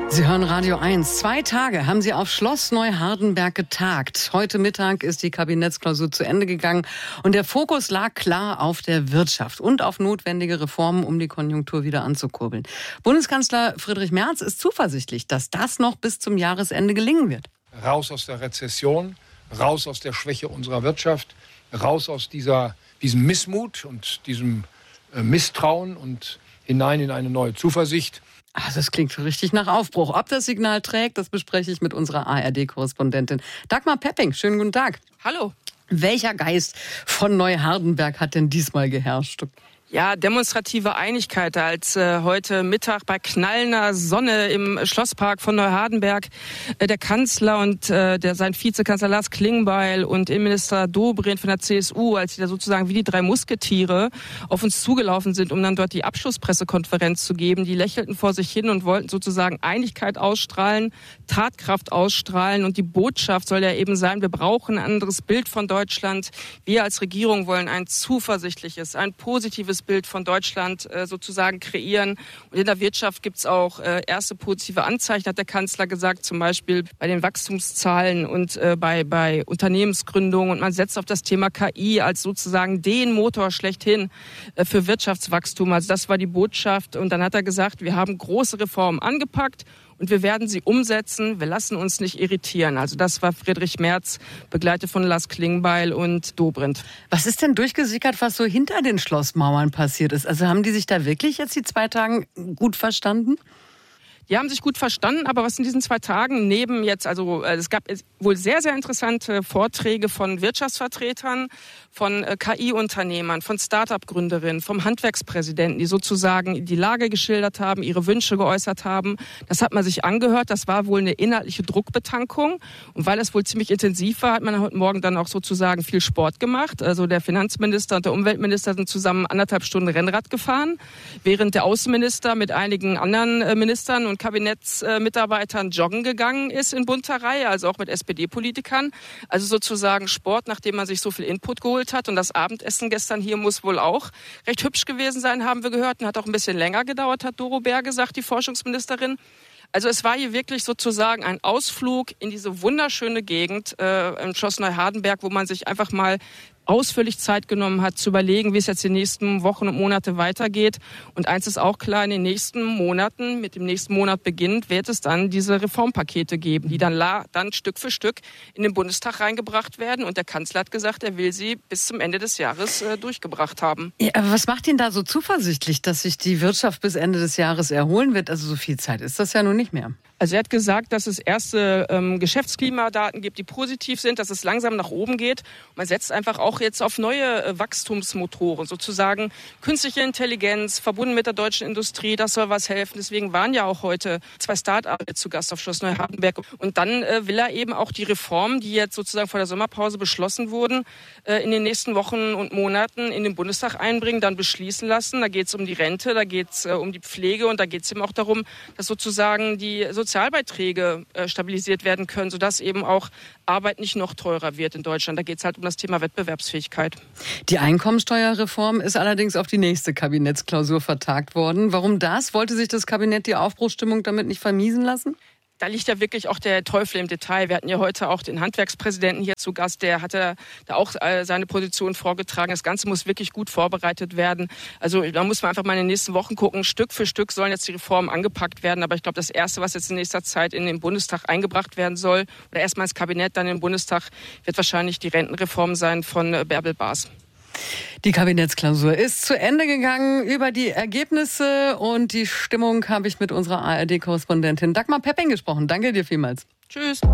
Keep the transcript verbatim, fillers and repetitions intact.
Sie hören Radio eins. Zwei Tage haben Sie auf Schloss Neuhardenberg getagt. Heute Mittag ist die Kabinettsklausur zu Ende gegangen und der Fokus lag klar auf der Wirtschaft und auf notwendige Reformen, um die Konjunktur wieder anzukurbeln. Bundeskanzler Friedrich Merz ist zuversichtlich, dass das noch bis zum Jahresende gelingen wird. Raus aus der Rezession, raus aus der Schwäche unserer Wirtschaft, raus aus dieser, diesem Missmut und diesem äh, Misstrauen und hinein in eine neue Zuversicht. Also das klingt richtig nach Aufbruch. Ob das Signal trägt, das bespreche ich mit unserer A R D-Korrespondentin Dagmar Pepping. Schönen guten Tag. Hallo. Welcher Geist von Neuhardenberg hat denn diesmal geherrscht? Ja, demonstrative Einigkeit, als äh, heute Mittag bei knallender Sonne im Schlosspark von Neuhardenberg äh, der Kanzler und äh, der sein Vizekanzler Lars Klingbeil und Innenminister Dobrindt von der C S U, als sie da sozusagen wie die drei Musketiere auf uns zugelaufen sind, um dann dort die Abschlusspressekonferenz zu geben. Die lächelten vor sich hin und wollten sozusagen Einigkeit ausstrahlen, Tatkraft ausstrahlen, und die Botschaft soll ja eben sein: Wir brauchen ein anderes Bild von Deutschland. Wir als Regierung wollen ein zuversichtliches, ein positives Bild von Deutschland äh, sozusagen kreieren. Und in der Wirtschaft gibt es auch äh, erste positive Anzeichen, hat der Kanzler gesagt, zum Beispiel bei den Wachstumszahlen und äh, bei, bei Unternehmensgründungen. Und man setzt auf das Thema K I als sozusagen den Motor schlechthin äh, für Wirtschaftswachstum. Also das war die Botschaft. Und dann hat er gesagt, wir haben große Reformen angepackt und wir werden sie umsetzen. Wir lassen uns nicht irritieren. Also das war Friedrich Merz, begleitet von Lars Klingbeil und Dobrindt. Was ist denn durchgesickert, was so hinter den Schlossmauern passiert ist? Also haben die sich da wirklich jetzt die zwei Tage gut verstanden? Die haben sich gut verstanden, aber was in diesen zwei Tagen neben jetzt, also es gab wohl sehr, sehr interessante Vorträge von Wirtschaftsvertretern, von K I-Unternehmern, von Start-up-Gründerinnen, vom Handwerkspräsidenten, die sozusagen die Lage geschildert haben, ihre Wünsche geäußert haben. Das hat man sich angehört, das war wohl eine inhaltliche Druckbetankung. Und weil es wohl ziemlich intensiv war, hat man heute Morgen dann auch sozusagen viel Sport gemacht. Also der Finanzminister und der Umweltminister sind zusammen anderthalb Stunden Rennrad gefahren, während der Außenminister mit einigen anderen Ministern und Kabinettsmitarbeitern joggen gegangen ist in bunter Reihe, also auch mit S P D-Politikern. Also sozusagen Sport, nachdem man sich so viel Input geholt hat. Und das Abendessen gestern hier muss wohl auch recht hübsch gewesen sein, haben wir gehört. Und hat auch ein bisschen länger gedauert, hat Doro Bär gesagt, die Forschungsministerin. Also es war hier wirklich sozusagen ein Ausflug in diese wunderschöne Gegend äh, im Schloss Neuhardenberg, wo man sich einfach mal ausführlich Zeit genommen hat, zu überlegen, wie es jetzt die nächsten Wochen und Monate weitergeht. Und eins ist auch klar, in den nächsten Monaten, mit dem nächsten Monat beginnt, wird es dann diese Reformpakete geben, die dann, la, dann Stück für Stück in den Bundestag reingebracht werden. Und der Kanzler hat gesagt, er will sie bis zum Ende des Jahres äh, durchgebracht haben. Ja, aber was macht ihn da so zuversichtlich, dass sich die Wirtschaft bis Ende des Jahres erholen wird? Also so viel Zeit ist das ja nun nicht mehr. Also er hat gesagt, dass es erste ähm, Geschäftsklimadaten gibt, die positiv sind, dass es langsam nach oben geht. Man setzt einfach auch jetzt auf neue äh, Wachstumsmotoren, sozusagen künstliche Intelligenz, verbunden mit der deutschen Industrie, das soll was helfen. Deswegen waren ja auch heute zwei Start-ups zu Gast auf Schloss Neuhardenberg. Und dann äh, will er eben auch die Reformen, die jetzt sozusagen vor der Sommerpause beschlossen wurden, äh, in den nächsten Wochen und Monaten in den Bundestag einbringen, dann beschließen lassen. Da geht es um die Rente, da geht es äh, um die Pflege und da geht es eben auch darum, dass sozusagen die Sozialbeiträge äh, stabilisiert werden können, sodass eben auch Arbeit nicht noch teurer wird in Deutschland. Da geht es halt um das Thema Wettbewerbsfähigkeit. Die Einkommensteuerreform ist allerdings auf die nächste Kabinettsklausur vertagt worden. Warum das? Wollte sich das Kabinett die Aufbruchsstimmung damit nicht vermiesen lassen? Da liegt ja wirklich auch der Teufel im Detail. Wir hatten ja heute auch den Handwerkspräsidenten hier zu Gast. Der hatte da auch seine Position vorgetragen. Das Ganze muss wirklich gut vorbereitet werden. Also da muss man einfach mal in den nächsten Wochen gucken. Stück für Stück sollen jetzt die Reformen angepackt werden. Aber ich glaube, das Erste, was jetzt in nächster Zeit in den Bundestag eingebracht werden soll, oder erstmal ins Kabinett, dann im Bundestag, wird wahrscheinlich die Rentenreform sein von Bärbel Baas. Die Kabinettsklausur ist zu Ende gegangen. Über die Ergebnisse und die Stimmung habe ich mit unserer A R D-Korrespondentin Dagmar Pepping gesprochen. Danke dir vielmals. Tschüss.